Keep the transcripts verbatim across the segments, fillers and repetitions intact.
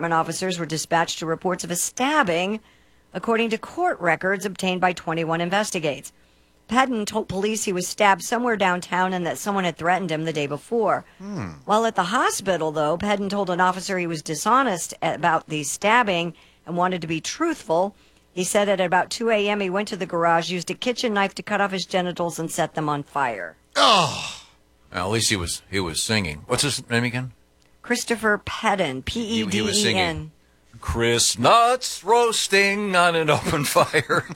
Department officers were dispatched to reports of a stabbing, according to court records obtained by twenty-one Investigates. Pedden told police he was stabbed somewhere downtown and that someone had threatened him the day before. Hmm. While at the hospital, though, Pedden told an officer he was dishonest about the stabbing and wanted to be truthful. He said at about two a.m. he went to the garage, used a kitchen knife to cut off his genitals, and set them on fire. Oh! Well, at least he was he was singing. What's his name again? Christopher Pedden, P E D E N. He, he was singing. Chris Nuts roasting on an open fire.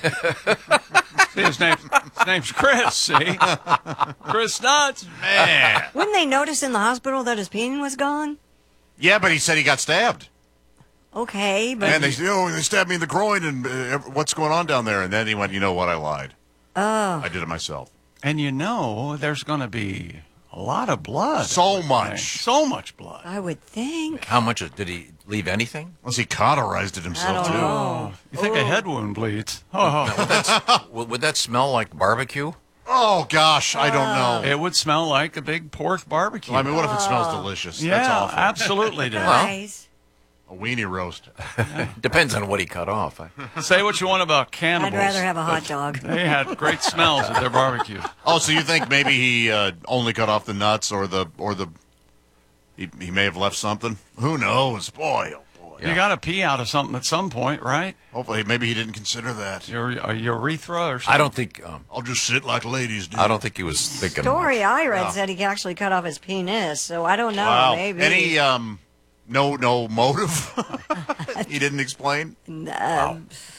See, his, name, his name's Chris, see? Chris Nuts. Man. Wouldn't they notice in the hospital that his penis was gone? Yeah, but he said he got stabbed. Okay, but... And they said, oh, they stabbed me in the groin, and uh, what's going on down there? And then he went, you know what, I lied. Oh. I did it myself. And you know, there's going to be a lot of blood. So much. So much blood. I would think. How much did he leave anything? Unless he cauterized it himself, I don't too. know. You think a head wound bleeds? Oh. Would, that, would, would that smell like barbecue? Oh, gosh, I don't know. It would smell like a big pork barbecue. Well, I mean, what if it smells delicious? Yeah, That's awful. absolutely does. Guys, A weenie roast. Depends on what he cut off. Say what you want about cannibals. I'd rather have a hot dog. They had great smells at their barbecue. Oh, so you think maybe he uh, only cut off the nuts, or the or the he, he may have left something? Who knows? Boy, oh boy. You got to pee out of something at some point, right? Hopefully, maybe he didn't consider that. Your a urethra or something. I don't think. Um, I'll just sit like ladies do. I don't think he was thinking. Story I read No. said he actually cut off his penis, so I don't know. Wow. Maybe. Any um, no no motive? He didn't explain. Um, Wow.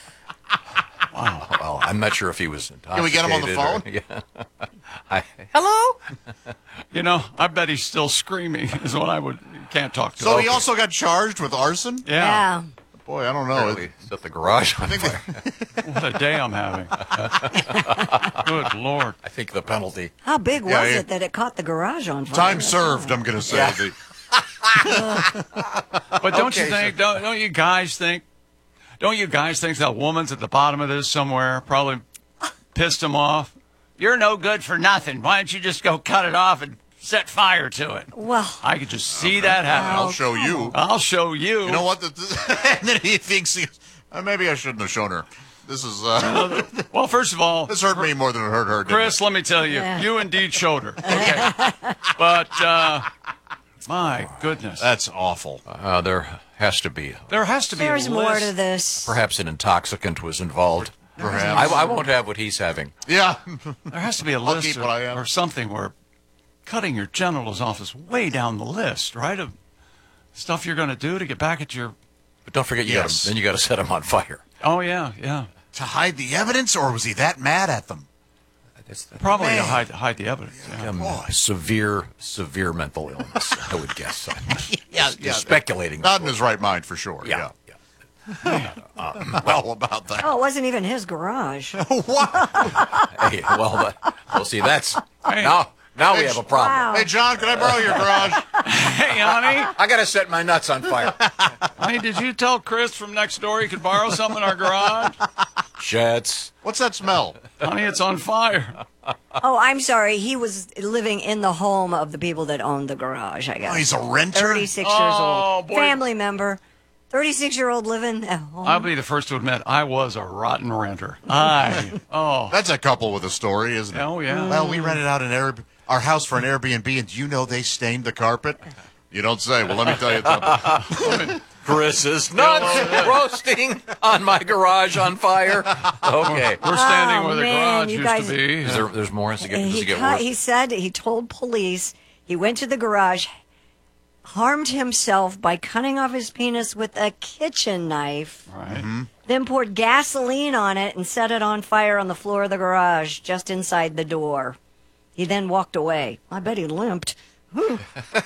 Well, I'm not sure if he was intoxicated. Can we get him on the or- phone? yeah. I, hello. You know, I bet he's still screaming. Is what I would. Can't talk to. So him. he also got charged with arson? Yeah. yeah. Boy, I don't know. Apparently set the garage on I think fire. they, What a day I'm having. Good Lord. I think the penalty. How big was Yeah, yeah. it that it caught the garage on fire? time served, I'm going to say. Yeah. The- But don't Okay, you think? Don't, don't you guys think? Don't you guys think that woman's at the bottom of this somewhere? Probably pissed him off. You're no good for nothing. Why don't you just go cut it off and set fire to it? Well, I could just see that happen. I'll show you. I'll show you. You know what? The, the, and then he thinks, he, uh, maybe I shouldn't have shown her. This is uh, Well, first of all, this hurt me more than it hurt her. didn't Chris, it? let me tell you, Yeah. you indeed showed her. Okay. But, uh, my goodness. That's awful. Uh, there has to be. There has to be there's a more list. to this. Perhaps an intoxicant was involved. Perhaps. I, I won't have what he's having. Yeah. There has to be a I'll list keep or, what I have. or something where cutting your genitals off is way down the list, right? Of stuff you're going to do to get back at your... But don't forget, you Yes. gotta, then you got to set him on fire. Oh, yeah, yeah. To hide the evidence, or was he that mad at them? That's the, Probably to Man. hide, hide the evidence. Yeah. um, severe, severe mental illness, I would guess. Yeah, Just speculating. Not in his right mind, for sure. Yeah. Yeah. Uh, well, about that. Oh, it wasn't even his garage. What? Hey, well, but, well, see, that's Hey. now. Now we Hey, have a problem. Wow. Hey, John, can I borrow your garage? Hey, honey. I got to set my nuts on fire. Honey, did you tell Chris from next door he could borrow something in our garage? Jets. What's that smell? Honey, it's on fire. Oh, I'm sorry. He was living in the home of the people that owned the garage, I guess. Oh, he's a renter? thirty-six years Oh, old. boy. Family member. thirty-six-year-old living at home. I'll be the first to admit I was a rotten renter. I, oh, That's a couple with a story, isn't it? oh, yeah. Well, we rented out an Air, our house for an Airbnb, and do you know they stained the carpet? You don't say. Well, let me tell you something. Chris's nuts roasting on my garage on fire. Okay. We're standing Oh, where the man, garage you used guys- to be. Is there, there's more? Does it get, And does he, it get cut, worse? he said he told police he went to the garage, harmed himself by cutting off his penis with a kitchen knife, Right. then poured gasoline on it and set it on fire on the floor of the garage just inside the door. He then walked away. I bet he limped. I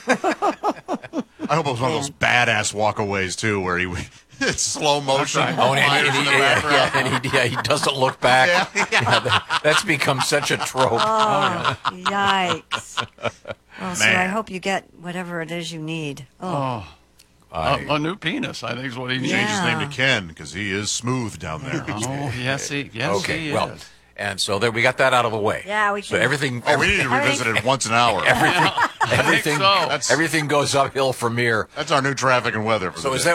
hope it was one of those badass walkaways, too, where he it's slow motion. Oh, and, fires and, in he, the yeah, background. yeah, and he, yeah, he doesn't look back. Yeah, Yeah, that- that's become such a trope. Oh, yikes. Well, so I Man. hope you get whatever it is you need. Oh, Oh, I- a, a new penis, I think is what he needs. Change his Yeah. name to Ken, because he is smooth down there. Oh, yes, he, yes, okay, he well, is. and so there we got that out of the way. Yeah, we So can- everything, Oh, we need to revisit it once an hour. I think everything, so. That's- everything goes uphill from here. That's our new traffic and weather for So the is day. that